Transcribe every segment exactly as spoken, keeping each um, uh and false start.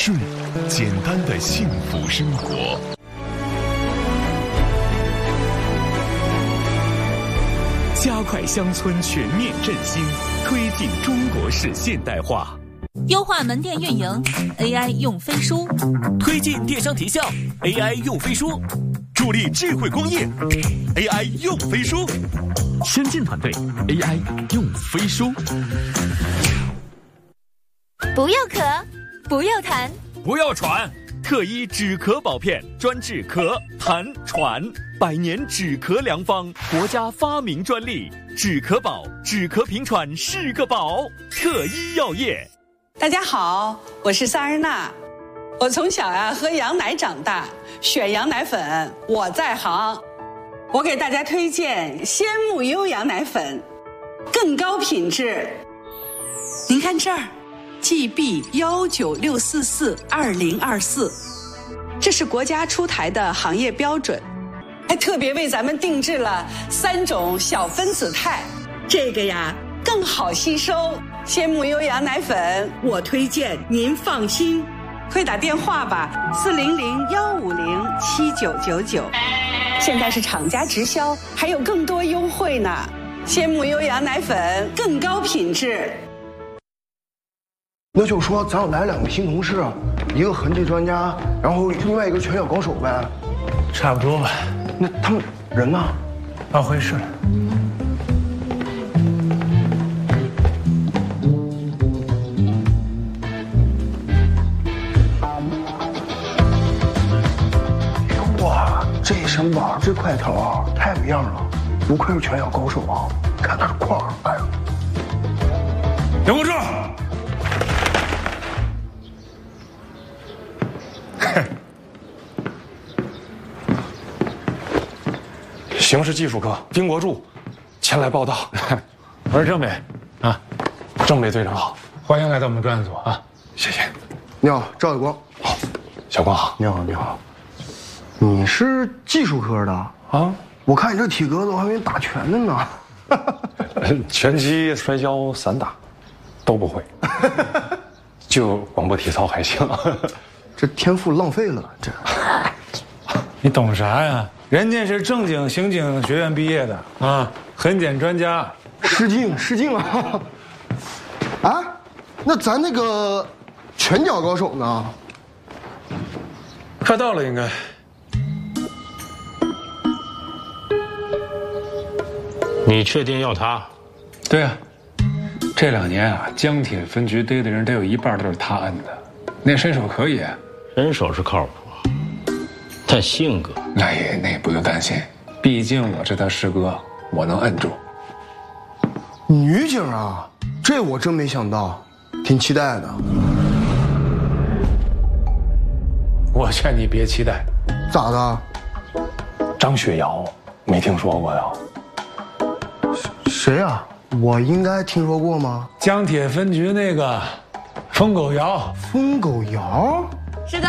顺，简单的幸福生活。加快乡村全面振兴，推进中国式现代化。 优化门店运营 ，A I 用飞书； 推进电商提效 ，A I 用飞书；助力智慧工业 ，A I 用飞书； 先进团队 A I 用飞书。 不要咳，不要痰， 不要喘， 特一止咳宝片，专治咳、痰、喘，百年止咳良方，国家发明专利。止咳宝，止咳平喘是个宝。特一药业。 大家好，我是萨日娜。我从小呀、啊、喝羊奶长大，选羊奶粉我在行。我给大家推荐鲜木优羊奶粉，更高品质。您看这儿 ，G B 一九六四四二零二四，这是国家出台的行业标准，还特别为咱们定制了三种小分子肽，这个呀更好吸收。鲜木优羊奶粉，我推荐，您放心。快打电话吧，四零零幺五零七九九九。现在是厂家直销，还有更多优惠呢。鲜木优羊奶粉更高品质。 那就说咱要来两个新同事，一个痕迹专家，然后另外一个拳脚高手呗。 差不多吧。 那他们人呢？ 到会议室了。 哇，这身板这块头啊，太有样了，不愧是拳脚高手啊！看他的块儿，哎呀！ 给我住！ 刑事技术科丁国柱前来报道。 我是郑北，啊， 郑北队长好， 欢迎来到我们专案组啊， 谢谢。 你好，赵伟光。 好，小光好。 你好，你好。你是技术科的啊？我看你这体格子，我还以为打拳的呢。 拳击、摔跤、散打都不会，就广播体操还行。 这天赋浪费了，这。 你懂啥呀？人家是正经刑警学院毕业的啊，痕检专家， 失敬失敬啊！啊，那咱那个拳脚高手呢？ 快到了，应该。 你确定要他？ 对啊，这两年啊，江铁分局逮的人得有一半都是他摁的，那身手可以， 人手是靠谱，但性格那也那也不用担心，毕竟我是他师哥，我能摁住。 女警啊，这我真没想到，挺期待的。 我劝你别期待。 咋的？ 张雪瑶，没听说过呀？ 谁啊？我应该听说过吗？ 江铁分局那个疯狗瑶。 疯狗瑶？ 师哥。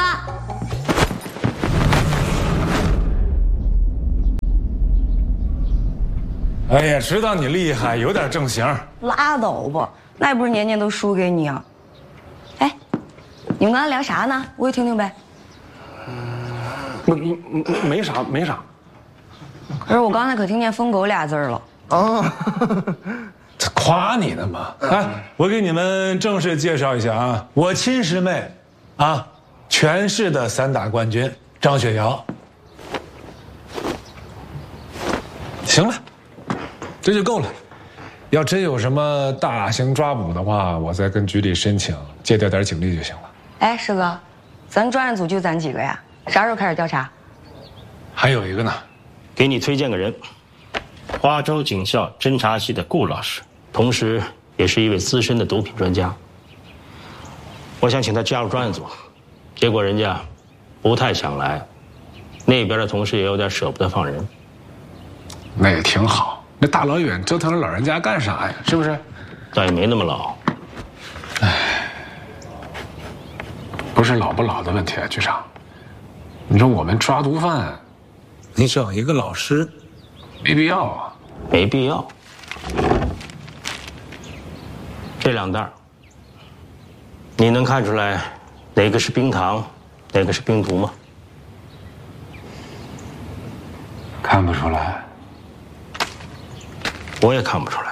哎呀，知道你厉害，有点正形。 拉倒吧，那也不是年年都输给你啊。哎，你们刚才聊啥呢？我也听听呗。 没没啥没啥。 可是我刚才可听见“疯狗”俩字了。 啊， 这夸你呢嘛！哎，我给你们正式介绍一下啊，我亲师妹，啊，全市的散打冠军张雪瑶。行了。这就够了，要真有什么大型抓捕的话，我再跟局里申请借调点警力就行了。 哎，师哥，咱专案组就咱几个呀？啥时候开始调查？ 还有一个呢， 给你推荐个人，花州警校侦查系的顾老师，同时也是一位资深的毒品专家。我想请他加入专案组，结果人家不太想来，那边的同事也有点舍不得放人。 那也挺好。那大老远折腾着老人家干啥呀？是不是？ 倒也没那么老。 唉，不是老不老的问题啊，局长。你说我们抓毒贩，你找一个老师，没必要啊。 没必要。这两袋，你能看出来哪个是冰糖，哪个是冰毒吗？ 看不出来。 我也看不出来。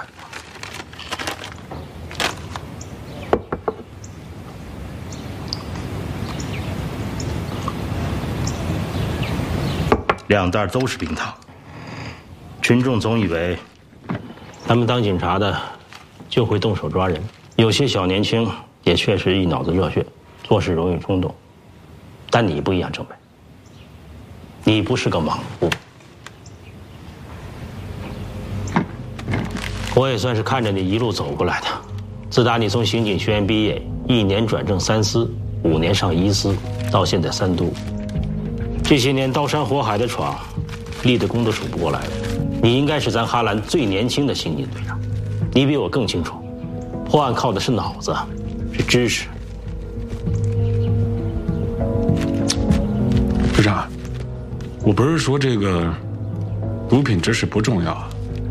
两袋都是冰糖。群众总以为他们当警察的就会动手抓人，有些小年轻也确实一脑子热血，做事容易冲动。但你不一样，郑北，你不是个莽夫。我也算是看着你一路走过来的。自打你从刑警学院毕业，一年转正三司，五年上一司，到现在三督，这些年刀山火海的闯，立的功都数不过来了。你应该是咱哈兰最年轻的刑警队长，你比我更清楚，破案靠的是脑子，是知识。 队长，我不是说这个毒品知识不重要，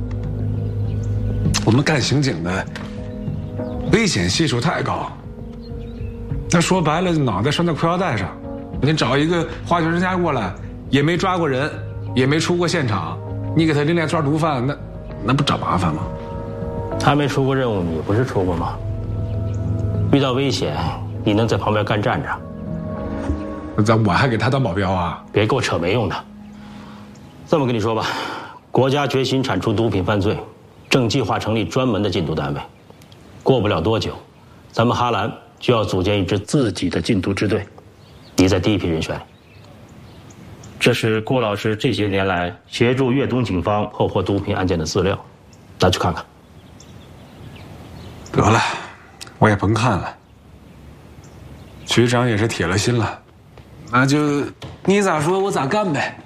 我们干刑警的危险系数太高。那说白了，脑袋拴在裤腰带上。你找一个化学专家过来，也没抓过人，也没出过现场，你给他拎来抓毒贩，那那不找麻烦吗？ 他没出过任务，你不是出过吗？遇到危险，你能在旁边干站着？ 那我还给他当保镖啊？ 别给我扯没用的。这么跟你说吧，国家决心铲除毒品犯罪，正计划成立专门的禁毒单位。过不了多久，咱们哈兰就要组建一支自己的禁毒支队，你在第一批人选里。这是郭老师这些年来协助粤东警方破获毒品案件的资料，拿去看看。 得了，我也甭看了。局长也是铁了心了，那就你咋说我咋干呗。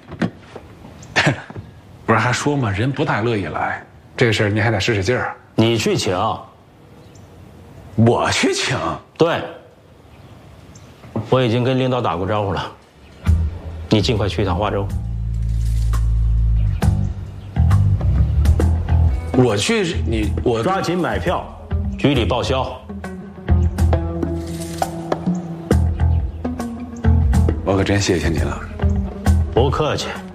不是还说嘛，人不太乐意来，这个事儿你还得使使劲儿。 你去请， 我去请。 对，我已经跟领导打过招呼了，你尽快去一趟花州。 我去，你我抓紧买票，局里报销。 我可真谢谢你了。 不客气。